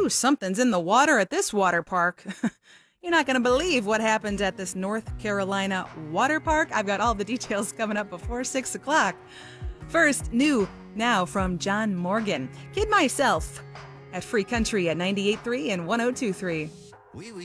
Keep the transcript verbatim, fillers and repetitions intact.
Ooh, something's in the water at this water park. You're not going to believe what happened at this North Carolina water park. I've got all the details coming up before six o'clock. First, new now from John Morgan. Kid Myself at Free Country at ninety-eight point three and one oh two point three.